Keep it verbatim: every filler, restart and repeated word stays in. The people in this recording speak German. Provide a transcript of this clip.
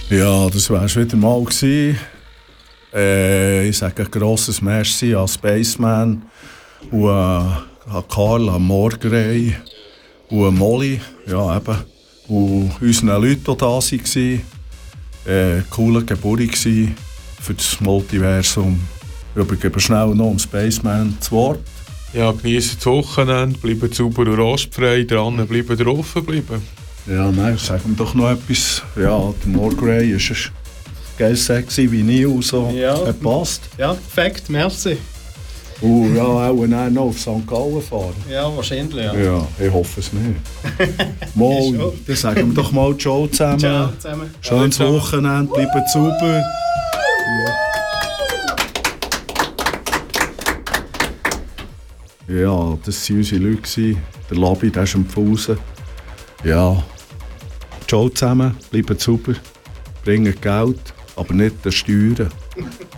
Ja, das war es wieder mal gewesen. Äh, ich sage ein grosses Merci an Spaceman und äh, an Karl, an Morgrey und an Molly, ja eben, und unseren Leuten, die da waren. Äh, coole Geburt für das Multiversum. Ich übergebe schnell noch an Spaceman das Wort. Ja, genießt das Wochenende, bleibt sauber und rostfrei, dran bleiben, offen bleiben. Ja, nein, sagen wir doch noch etwas. Ja, der Morgrey ist ein geiles sexy Vinyl, so. Ja. Er passt. Ja, perfekt, merci. Und ja, auch dann noch auf Sankt Gallen fahren. Ja, wahrscheinlich, ja. Ja, ich hoffe es nicht. Mal, dann sagen wir doch mal Ciao zusammen. Ciao zusammen. Schönes Ja, Wochenende, bleibt sauber. Ja. Ja, das waren unsere Leute. Der Labi, der ist am Pfusen. Ja, ciao zusammen, bleibt sauber, bringt Geld, aber nicht den Steuern.